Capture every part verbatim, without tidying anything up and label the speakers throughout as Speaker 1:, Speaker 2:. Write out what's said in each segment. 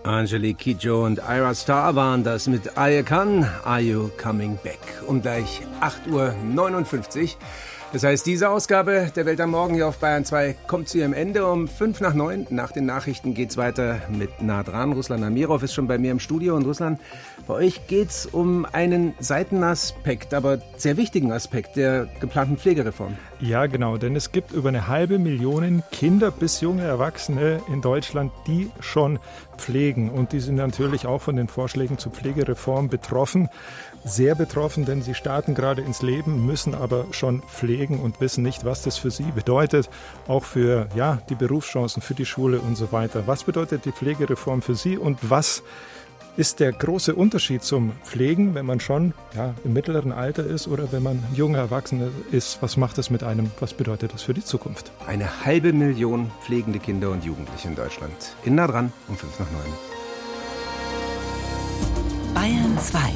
Speaker 1: Angelique Kidjo und Ira Starr waren das mit Aya Khan, Are You Coming Back? Um gleich acht Uhr neunundfünfzig. Das heißt, diese Ausgabe der Welt am Morgen hier auf Bayern zwei kommt zu ihrem Ende. Um fünf nach neun nach den Nachrichten geht's weiter mit Nah dran. Ruslan Amirov ist schon bei mir im Studio. Und Ruslan, bei euch geht's um einen Seitenaspekt, aber sehr wichtigen Aspekt der geplanten Pflegereform.
Speaker 2: Ja, genau, denn es gibt über eine halbe Million Kinder bis junge Erwachsene in Deutschland, die schon pflegen. Und die sind natürlich auch von den Vorschlägen zur Pflegereform betroffen. Sehr betroffen, denn sie starten gerade ins Leben, müssen aber schon pflegen und wissen nicht, was das für sie bedeutet. Auch für ja, die Berufschancen, für die Schule und so weiter. Was bedeutet die Pflegereform für sie und was ist der große Unterschied zum Pflegen, wenn man schon ja, im mittleren Alter ist oder wenn man junger Erwachsener ist? Was macht das mit einem? Was bedeutet das für die Zukunft?
Speaker 1: Eine halbe Million pflegende Kinder und Jugendliche in Deutschland. In Nah dran um fünf nach neun.
Speaker 3: Bayern zwei.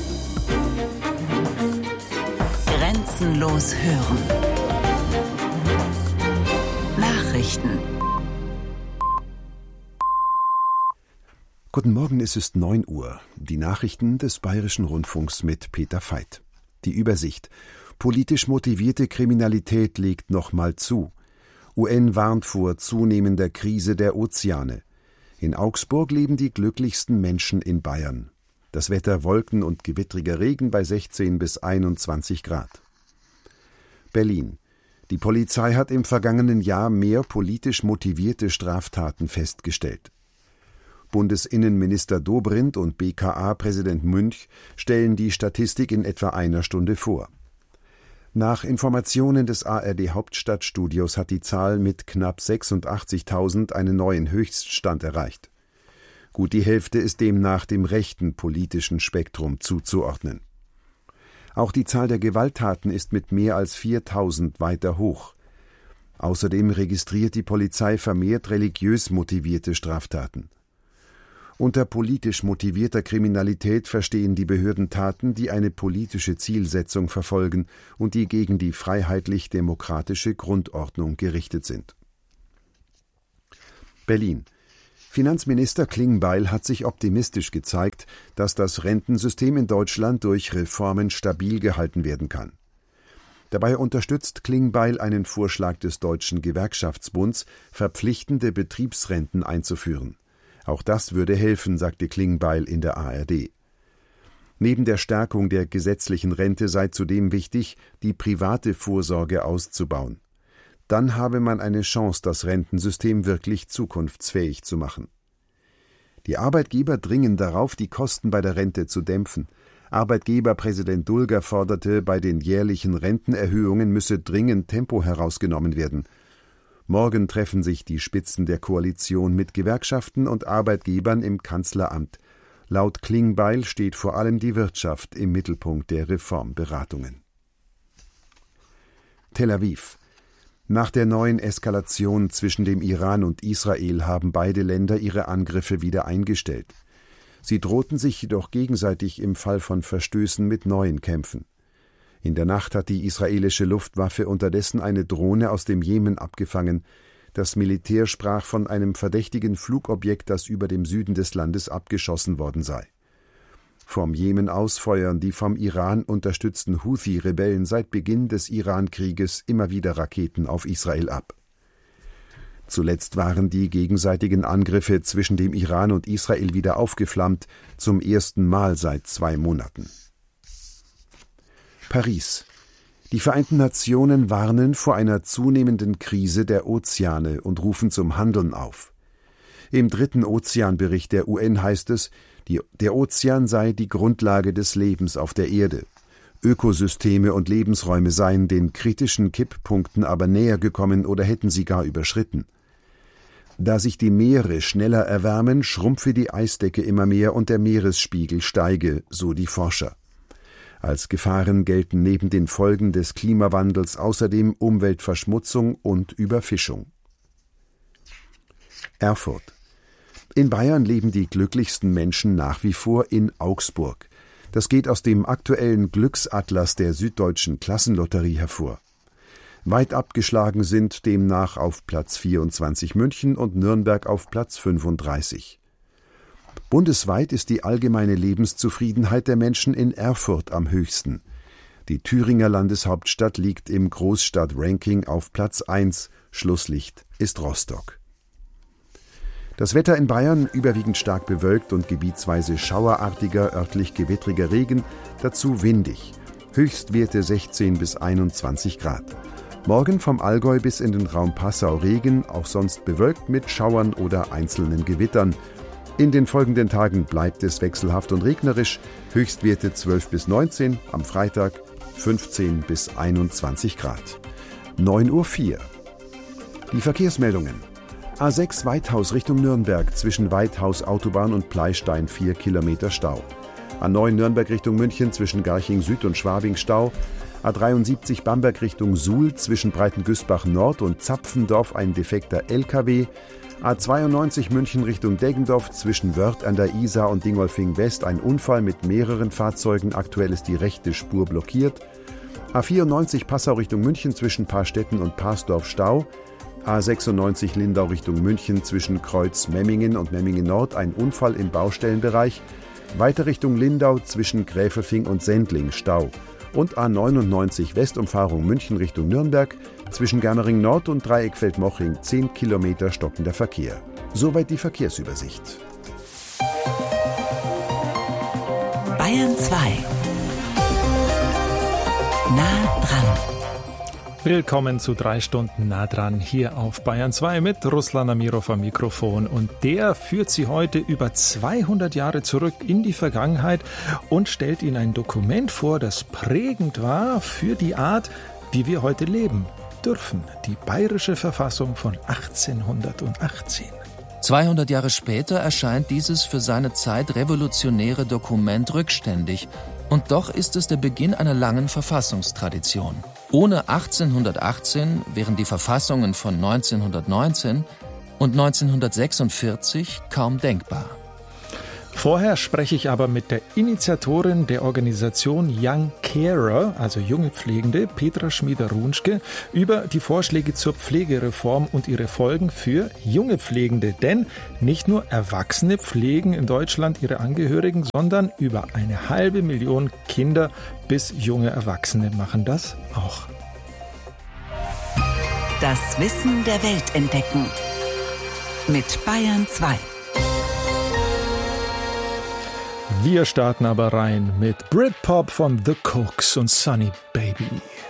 Speaker 3: Grenzenlos hören. Nachrichten.
Speaker 4: Guten Morgen, es ist neun Uhr. Die Nachrichten des Bayerischen Rundfunks mit Peter Veit. Die Übersicht. Politisch motivierte Kriminalität legt nochmal zu. U N warnt vor zunehmender Krise der Ozeane. In Augsburg leben die glücklichsten Menschen in Bayern. Das Wetter Wolken und gewittriger Regen bei sechzehn bis einundzwanzig Grad. Berlin. Die Polizei hat im vergangenen Jahr mehr politisch motivierte Straftaten festgestellt. Bundesinnenminister Dobrindt und B K A-Präsident Münch stellen die Statistik in etwa einer Stunde vor. Nach Informationen des A R D-Hauptstadtstudios hat die Zahl mit knapp sechsundachtzigtausend einen neuen Höchststand erreicht. Gut die Hälfte ist demnach dem rechten politischen Spektrum zuzuordnen. Auch die Zahl der Gewalttaten ist mit mehr als viertausend weiter hoch. Außerdem registriert die Polizei vermehrt religiös motivierte Straftaten. Unter politisch motivierter Kriminalität verstehen die Behörden Taten, die eine politische Zielsetzung verfolgen und die gegen die freiheitlich-demokratische Grundordnung gerichtet sind. Berlin. Finanzminister Klingbeil hat sich optimistisch gezeigt, dass das Rentensystem in Deutschland durch Reformen stabil gehalten werden kann. Dabei unterstützt Klingbeil einen Vorschlag des Deutschen Gewerkschaftsbunds, verpflichtende Betriebsrenten einzuführen. Auch das würde helfen, sagte Klingbeil in der A R D. Neben der Stärkung der gesetzlichen Rente sei zudem wichtig, die private Vorsorge auszubauen. Dann habe man eine Chance, das Rentensystem wirklich zukunftsfähig zu machen. Die Arbeitgeber dringen darauf, die Kosten bei der Rente zu dämpfen. Arbeitgeberpräsident Dulger forderte, bei den jährlichen Rentenerhöhungen müsse dringend Tempo herausgenommen werden. Morgen treffen sich die Spitzen der Koalition mit Gewerkschaften und Arbeitgebern im Kanzleramt. Laut Klingbeil steht vor allem die Wirtschaft im Mittelpunkt der Reformberatungen. Tel Aviv. Nach der neuen Eskalation zwischen dem Iran und Israel haben beide Länder ihre Angriffe wieder eingestellt. Sie drohten sich jedoch gegenseitig im Fall von Verstößen mit neuen Kämpfen. In der Nacht hat die israelische Luftwaffe unterdessen eine Drohne aus dem Jemen abgefangen. Das Militär sprach von einem verdächtigen Flugobjekt, das über dem Süden des Landes abgeschossen worden sei. Vom Jemen aus feuern die vom Iran unterstützten Houthi-Rebellen seit Beginn des Iran-Krieges immer wieder Raketen auf Israel ab. Zuletzt waren die gegenseitigen Angriffe zwischen dem Iran und Israel wieder aufgeflammt, zum ersten Mal seit zwei Monaten. Paris. Die Vereinten Nationen warnen vor einer zunehmenden Krise der Ozeane und rufen zum Handeln auf. Im dritten Ozeanbericht der U N heißt es, die, der Ozean sei die Grundlage des Lebens auf der Erde. Ökosysteme und Lebensräume seien den kritischen Kipppunkten aber näher gekommen oder hätten sie gar überschritten. Da sich die Meere schneller erwärmen, schrumpfe die Eisdecke immer mehr und der Meeresspiegel steige, so die Forscher. Als Gefahren gelten neben den Folgen des Klimawandels außerdem Umweltverschmutzung und Überfischung. Erfurt. In Bayern leben die glücklichsten Menschen nach wie vor in Augsburg. Das geht aus dem aktuellen Glücksatlas der Süddeutschen Klassenlotterie hervor. Weit abgeschlagen sind demnach auf Platz vierundzwanzig München und Nürnberg auf Platz fünfunddreißig. Bundesweit ist die allgemeine Lebenszufriedenheit der Menschen in Erfurt am höchsten. Die Thüringer Landeshauptstadt liegt im Großstadt-Ranking auf Platz eins. Schlusslicht ist Rostock. Das Wetter in Bayern überwiegend stark bewölkt und gebietsweise schauerartiger, örtlich gewittriger Regen, dazu windig. Höchstwerte sechzehn bis einundzwanzig Grad. Morgen vom Allgäu bis in den Raum Passau Regen, auch sonst bewölkt mit Schauern oder einzelnen Gewittern. In den folgenden Tagen bleibt es wechselhaft und regnerisch. Höchstwerte zwölf bis neunzehn, am Freitag fünfzehn bis einundzwanzig Grad. neun Uhr vier. Die Verkehrsmeldungen. A sechs Weithaus Richtung Nürnberg, zwischen Weithaus Autobahn und Pleistein vier Kilometer Stau. A neun Nürnberg Richtung München, zwischen Garching Süd und Schwabing Stau. A dreiundsiebzig Bamberg Richtung Suhl, zwischen Breitengüßbach Nord und Zapfendorf ein defekter L K W. A zweiundneunzig München Richtung Deggendorf, zwischen Wörth an der Isar und Dingolfing West ein Unfall mit mehreren Fahrzeugen, aktuell ist die rechte Spur blockiert. A vierundneunzig Passau Richtung München, zwischen Paarstetten und Parsdorf Stau. A sechsundneunzig Lindau Richtung München, zwischen Kreuz Memmingen und Memmingen Nord ein Unfall im Baustellenbereich. Weiter Richtung Lindau, zwischen Gräfelfing und Sendling Stau. Und A neunundneunzig Westumfahrung München Richtung Nürnberg, zwischen Germering Nord und Dreieckfeld-Mochring zehn Kilometer stockender Verkehr. Soweit die Verkehrsübersicht.
Speaker 3: Bayern zwei. Nah dran.
Speaker 2: Willkommen zu drei Stunden nah dran hier auf Bayern zwei mit Ruslan Amirov am Mikrofon. Und der führt Sie heute über zweihundert Jahre zurück in die Vergangenheit und stellt Ihnen ein Dokument vor, das prägend war für die Art, wie wir heute leben dürfen. Die Bayerische Verfassung von achtzehnhundertachtzehn.
Speaker 5: zweihundert Jahre später erscheint dieses für seine Zeit revolutionäre Dokument rückständig. Und doch ist es der Beginn einer langen Verfassungstradition. Ohne achtzehnhundertachtzehn wären die Verfassungen von neunzehnhundertneunzehn und neunzehnhundertsechsundvierzig kaum denkbar.
Speaker 2: Vorher spreche ich aber mit der Initiatorin der Organisation Young Carer, also junge Pflegende, Petra Schmieder-Runschke, über die Vorschläge zur Pflegereform und ihre Folgen für junge Pflegende. Denn nicht nur Erwachsene pflegen in Deutschland ihre Angehörigen, sondern über eine halbe Million Kinder bis junge Erwachsene machen das auch.
Speaker 3: Das Wissen der Welt entdecken. Mit Bayern zwei.
Speaker 2: Wir starten aber rein mit Britpop von The Cooks und Sunny Baby.